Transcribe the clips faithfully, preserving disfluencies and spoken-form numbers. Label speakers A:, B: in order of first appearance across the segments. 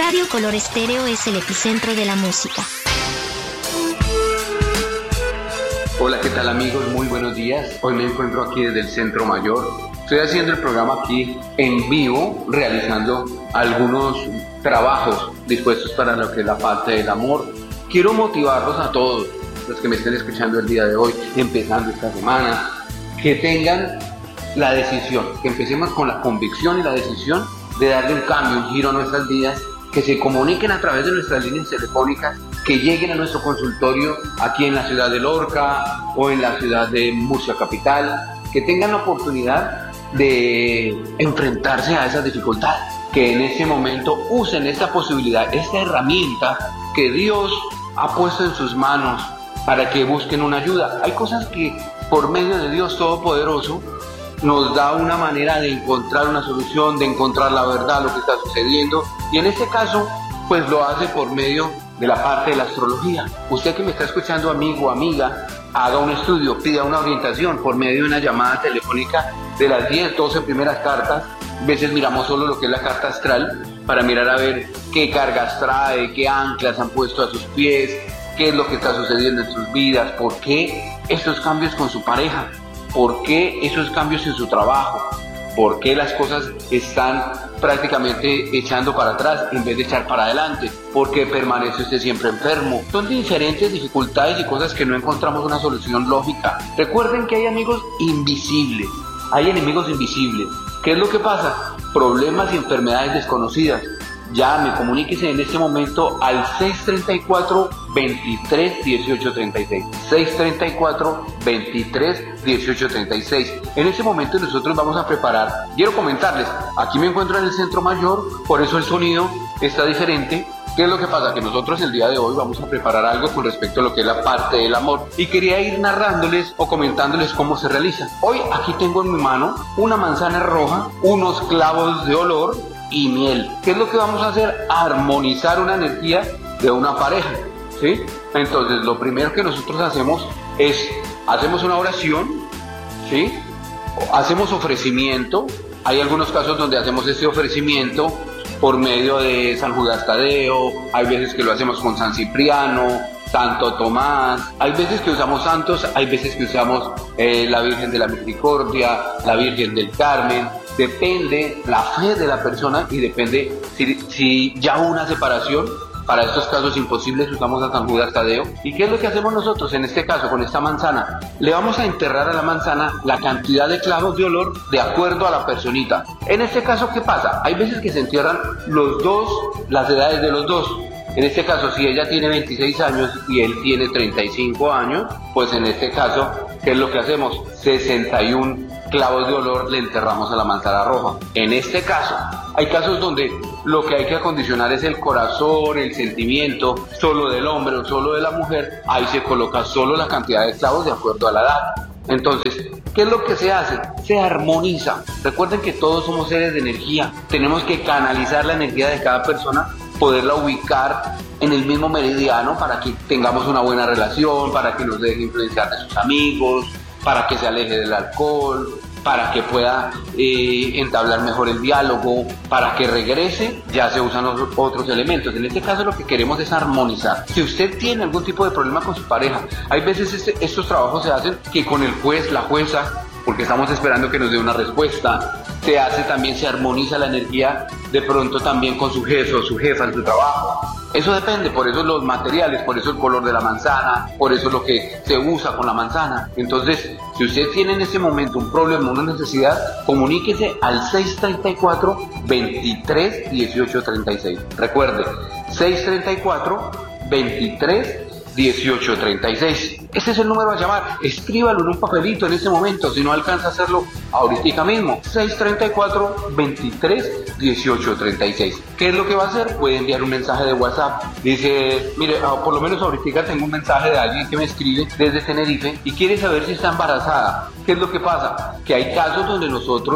A: Radio Color Estéreo es el epicentro de la música.
B: Hola, ¿qué tal amigos? Muy buenos días. Hoy me encuentro aquí desde el Centro Mayor. Estoy haciendo el programa aquí en vivo, realizando algunos trabajos dispuestos para lo que es la parte del amor. Quiero motivarlos a todos los que me estén escuchando el día de hoy, empezando esta semana, que tengan la decisión, que empecemos con la convicción y la decisión de darle un cambio, un giro a nuestras vidas, que se comuniquen a través de nuestras líneas telefónicas, que lleguen a nuestro consultorio aquí en la ciudad de Lorca o en la ciudad de Murcia capital, que tengan la oportunidad de enfrentarse a esas dificultades, que en este momento usen esta posibilidad, esta herramienta que Dios ha puesto en sus manos para que busquen una ayuda. Hay cosas que por medio de Dios Todopoderoso nos da una manera de encontrar una solución, de encontrar la verdad, lo que está sucediendo, y en este caso pues lo hace por medio de la parte de la astrología. Usted que me está escuchando, amigo o amiga, haga un estudio, pida una orientación por medio de una llamada telefónica de las diez, doce primeras cartas. A veces miramos solo lo que es la carta astral para mirar a ver qué cargas trae, qué anclas han puesto a sus pies, qué es lo que está sucediendo en sus vidas, por qué estos cambios con su pareja, por qué esos cambios en su trabajo, por qué las cosas están prácticamente echando para atrás en vez de echar para adelante, por qué permanece usted siempre enfermo. Son diferentes dificultades y cosas que no encontramos una solución lógica. Recuerden que hay amigos invisibles, hay enemigos invisibles. ¿Qué es lo que pasa? Problemas y enfermedades desconocidas. Llame, comuníquese en este momento al seis treinta y cuatro, veintitrés, dieciocho treinta y seis. seis treinta y cuatro, veintitrés, dieciocho treinta y seis. En este momento nosotros vamos a preparar, quiero comentarles, aquí me encuentro en el Centro Mayor, por eso el sonido está diferente. ¿Qué es lo que pasa? Que nosotros el día de hoy vamos a preparar algo con respecto a lo que es la parte del amor. Y quería ir narrándoles o comentándoles cómo se realiza. Hoy aquí tengo en mi mano una manzana roja, unos clavos de olor y miel. ¿Qué es lo que vamos a hacer? Armonizar una energía de una pareja, ¿sí? Entonces lo primero que nosotros hacemos es, hacemos una oración, ¿sí? Hacemos ofrecimiento. Hay algunos casos donde hacemos este ofrecimiento por medio de San Judas Tadeo, hay veces que lo hacemos con San Cipriano, Santo Tomás, hay veces que usamos santos, hay veces que usamos eh, la Virgen de la Misericordia, la Virgen del Carmen. Depende la fe de la persona y depende si, si ya hubo una separación. Para estos casos imposibles usamos a San Judas Tadeo. ¿Y qué es lo que hacemos nosotros en este caso con esta manzana? Le vamos a enterrar a la manzana la cantidad de clavos de olor de acuerdo a la personita. En este caso, ¿qué pasa? Hay veces que se entierran los dos, las edades de los dos. En este caso, si ella tiene veintiséis años y él tiene treinta y cinco años, pues en este caso, ¿qué es lo que hacemos? sesenta y uno clavos de olor le enterramos a la manzana roja. En este caso, hay casos donde lo que hay que acondicionar es el corazón, el sentimiento, solo del hombre o solo de la mujer. Ahí se coloca solo la cantidad de clavos de acuerdo a la edad. Entonces, ¿qué es lo que se hace? Se armoniza. Recuerden que todos somos seres de energía. Tenemos que canalizar la energía de cada persona, poderla ubicar en el mismo meridiano para que tengamos una buena relación, para que nos deje influenciar de sus amigos, para que se aleje del alcohol, para que pueda eh, entablar mejor el diálogo, para que regrese, ya se usan los otros elementos. En este caso lo que queremos es armonizar. Si usted tiene algún tipo de problema con su pareja, hay veces este, estos trabajos se hacen que con el juez, la jueza, porque estamos esperando que nos dé una respuesta, se hace también, se armoniza la energía de pronto también con su jefe o su jefa en su trabajo. Eso depende, por eso los materiales, por eso el color de la manzana, por eso lo que se usa con la manzana. Entonces, si usted tiene en este momento un problema, una necesidad, comuníquese al seis treinta y cuatro, veintitrés, dieciocho treinta y seis. Recuerde, seis treinta y cuatro, veintitrés, dieciocho treinta y seis. Ese es el número a llamar. Escríbalo en un papelito en este momento, si no alcanza a hacerlo ahorita mismo. seis treinta y cuatro, veintitrés, dieciocho treinta y seis. ¿Qué es lo que va a hacer? Puede enviar un mensaje de WhatsApp. Dice, mire, por lo menos ahorita tengo un mensaje de alguien que me escribe desde Tenerife y quiere saber si está embarazada. ¿Qué es lo que pasa? Que hay casos donde nosotros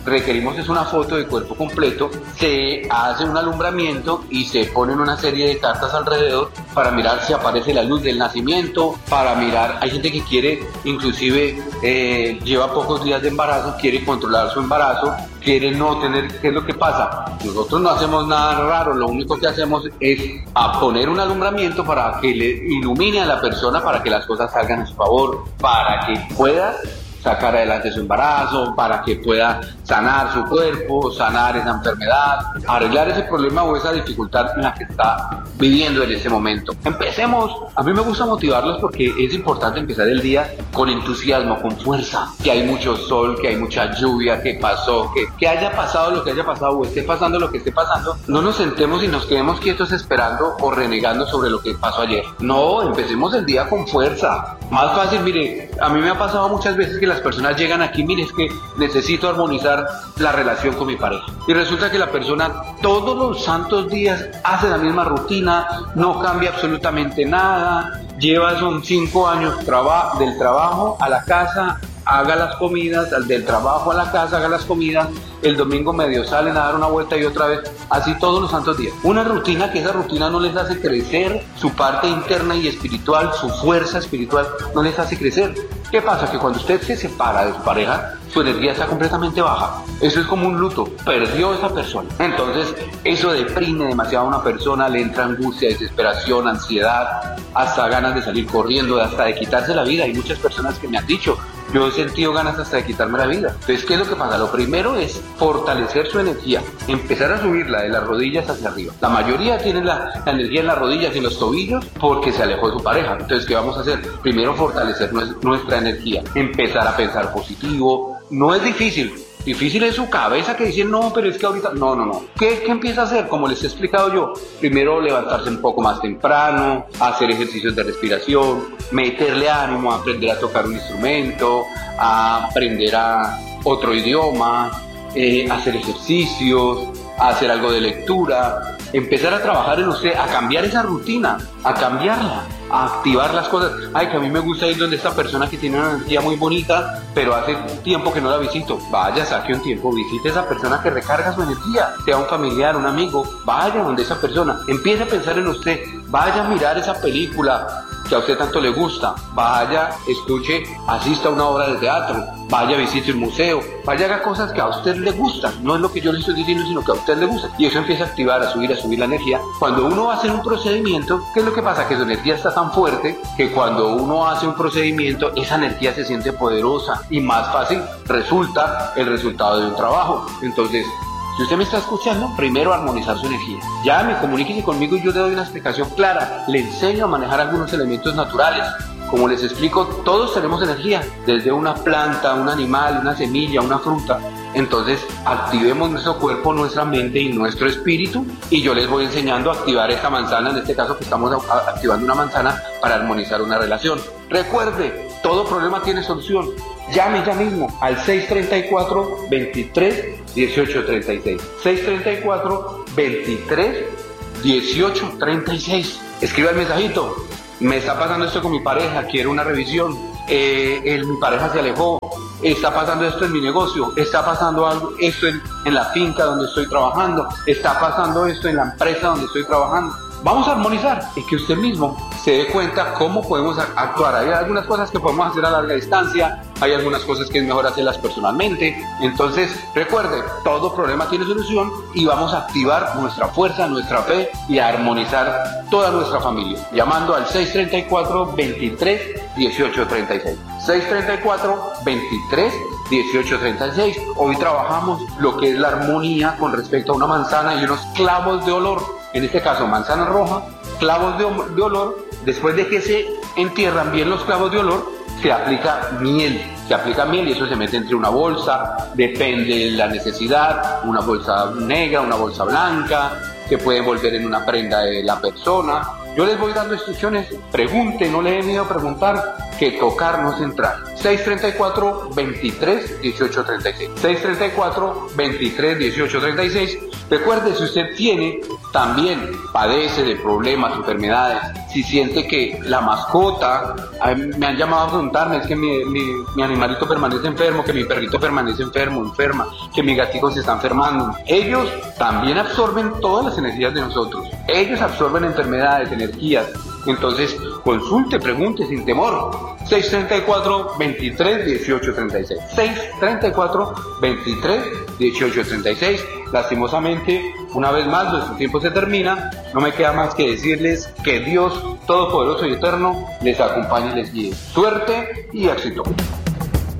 B: requerimos es una foto de cuerpo completo, se hace un alumbramiento y se ponen una serie de cartas alrededor para mirar si aparece la luz del nacimiento, para mirar, hay gente que quiere, inclusive eh, lleva pocos días de embarazo, quiere controlar su embarazo, quiere no tener, ¿qué es lo que pasa? Nosotros no hacemos nada raro, lo único que hacemos es a poner un alumbramiento para que le ilumine a la persona, para que las cosas salgan a su favor, para que pueda sacar adelante su embarazo, para que pueda sanar su cuerpo, sanar esa enfermedad, arreglar ese problema o esa dificultad en la que está viviendo en ese momento. Empecemos, a mí me gusta motivarlos porque es importante empezar el día con entusiasmo, con fuerza, que hay mucho sol, que hay mucha lluvia, que pasó, que, que haya pasado lo que haya pasado o esté pasando lo que esté pasando, no nos sentemos y nos quedemos quietos esperando o renegando sobre lo que pasó ayer. No, empecemos el día con fuerza. Más fácil, mire, a mí me ha pasado muchas veces que las personas llegan aquí, mire, es que necesito armonizar la relación con mi pareja. Y resulta que la persona todos los santos días hace la misma rutina, no cambia absolutamente nada, lleva son cinco años traba- del trabajo a la casa, haga las comidas, del trabajo a la casa, haga las comidas, el domingo medio salen a dar una vuelta y otra vez, así todos los santos días. Una rutina que esa rutina no les hace crecer su parte interna y espiritual, su fuerza espiritual, no les hace crecer. ¿Qué pasa? Que cuando usted se separa de su pareja, su energía está completamente baja. Eso es como un luto, perdió a esa persona. Entonces, eso deprime demasiado a una persona, le entra angustia, desesperación, ansiedad, hasta ganas de salir corriendo, hasta de quitarse la vida. Hay muchas personas que me han dicho, yo he sentido ganas hasta de quitarme la vida. Entonces, ¿qué es lo que pasa? Lo primero es fortalecer su energía, empezar a subirla de las rodillas hacia arriba. La mayoría tiene la, la energía en las rodillas y en los tobillos porque se alejó de su pareja. Entonces, ¿qué vamos a hacer? Primero, fortalecer nuestra energía, empezar a pensar positivo. No es difícil. Difícil es su cabeza que dice, no, pero es que ahorita... No, no, no. ¿Qué, ¿Qué empieza a hacer? Como les he explicado yo. Primero, levantarse un poco más temprano, hacer ejercicios de respiración, meterle ánimo, aprender a tocar un instrumento, a aprender a otro idioma, eh, hacer ejercicios, a hacer algo de lectura, empezar a trabajar en usted, a cambiar esa rutina, a cambiarla, a activar las cosas. Ay, que a mí me gusta ir donde esta persona que tiene una energía muy bonita, pero hace tiempo que no la visito. Vaya, saque un tiempo, visite a esa persona que recarga su energía, sea un familiar, un amigo, vaya donde esa persona, empiece a pensar en usted, vaya a mirar esa película que a usted tanto le gusta, vaya, escuche, asista a una obra de teatro, vaya, visite un museo, vaya, haga cosas que a usted le gustan, no es lo que yo le estoy diciendo, sino que a usted le gusta, y eso empieza a activar, a subir, a subir la energía. Cuando uno va a hacer un procedimiento, ¿qué es lo que pasa? Que su energía está tan fuerte que cuando uno hace un procedimiento, esa energía se siente poderosa y más fácil resulta el resultado de un trabajo. Entonces, si usted me está escuchando, primero armonizar su energía. Llame, comuníquese conmigo y yo le doy una explicación clara. Le enseño a manejar algunos elementos naturales. Como les explico, todos tenemos energía, desde una planta, un animal, una semilla, una fruta. Entonces, activemos nuestro cuerpo, nuestra mente y nuestro espíritu, y yo les voy enseñando a activar esta manzana, en este caso que estamos activando una manzana para armonizar una relación. Recuerde, todo problema tiene solución. Llame ya mismo al seis tres cuatro, veintitrés, dieciocho treinta y seis. seis tres cuatro, veintitrés, dieciocho treinta y seis. Escriba el mensajito. Me está pasando esto con mi pareja, quiero una revisión. Eh, el, mi pareja se alejó. Está pasando esto en mi negocio. Está pasando algo, esto en, en la finca donde estoy trabajando. Está pasando esto en la empresa donde estoy trabajando. Vamos a armonizar y que usted mismo se dé cuenta cómo podemos actuar. Hay algunas cosas que podemos hacer a larga distancia, hay algunas cosas que es mejor hacerlas personalmente. Entonces, recuerde, todo problema tiene solución y vamos a activar nuestra fuerza, nuestra fe y a armonizar toda nuestra familia. Llamando al seis tres cuatro, veintitrés, dieciocho treinta y seis. seis tres cuatro, veintitrés, dieciocho treinta y seis. Hoy trabajamos lo que es la armonía con respecto a una manzana y unos clavos de olor. En este caso, manzana roja, clavos de, de olor. Después de que se entierran bien los clavos de olor, se aplica miel. Se aplica miel y eso se mete entre una bolsa, depende de la necesidad, una bolsa negra, una bolsa blanca, se puede envolver en una prenda de la persona. Yo les voy dando instrucciones, pregunten, no le dé miedo a preguntar, que tocar no es entrar. seis tres cuatro, veintitrés, dieciocho treinta y seis. seis tres cuatro, veintitrés, dieciocho treinta y seis. Recuerde, si usted tiene, también padece de problemas, enfermedades, si siente que la mascota, me han llamado a preguntarme, es que mi, mi, mi animalito permanece enfermo, que mi perrito permanece enfermo, enferma, que mi gatico se está enfermando. Ellos también absorben todas las energías de nosotros. Ellos absorben enfermedades, energías. Entonces, consulte, pregunte sin temor. seis treinta y cuatro, veintitrés, dieciocho treinta y seis. seis treinta y cuatro, veintitrés, dieciocho treinta y seis. Lastimosamente, una vez más, nuestro tiempo se termina. No me queda más que decirles que Dios Todopoderoso y Eterno les acompañe y les guíe. Suerte y éxito.